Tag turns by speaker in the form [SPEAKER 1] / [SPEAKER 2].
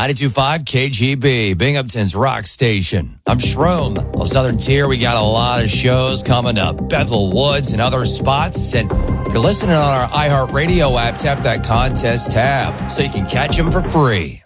[SPEAKER 1] 92.5 KGB, Binghamton's rock station. I'm Shroom. Well, Southern Tier, we got a lot of shows coming up. Bethel Woods and other spots. And if you're listening on our iHeartRadio app, tap that contest tab so you can catch them for free.